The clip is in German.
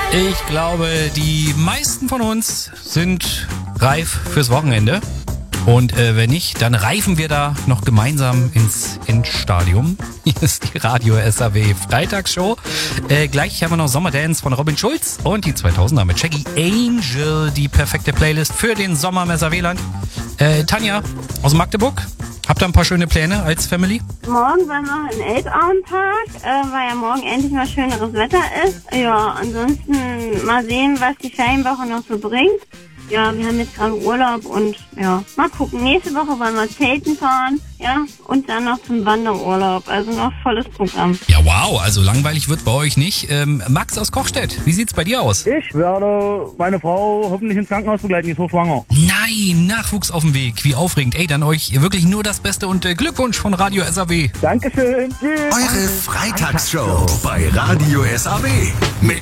Ich glaube, die meisten von uns sind reif fürs Wochenende. Und wenn nicht, dann reifen wir da noch gemeinsam ins Endstadium. Hier ist die Radio SAW Freitagsshow. Gleich haben wir noch Sommerdance von Robin Schulz und die 2000er mit Shaggy Angel, die perfekte Playlist für den Sommer im SAW-Land. Tanja aus Magdeburg, habt ihr ein paar schöne Pläne als Family? Morgen waren wir im Elbauenpark, weil ja morgen endlich mal schöneres Wetter ist. Ja, ansonsten mal sehen, was die Ferienwoche noch so bringt. Ja, wir haben jetzt gerade Urlaub und ja, mal gucken. Nächste Woche wollen wir Zelten fahren, ja, und dann noch zum Wanderurlaub. Also noch volles Programm. Ja, wow, also langweilig wird bei euch nicht. Max aus Kochstedt, wie sieht's bei dir aus? Ich werde meine Frau hoffentlich ins Krankenhaus begleiten, die ist hochschwanger. Nein, Nachwuchs auf dem Weg, wie aufregend. Ey, dann euch wirklich nur das Beste und Glückwunsch von Radio SAW. Dankeschön. Tschüss. Eure Freitagsshow bei Radio SAW mit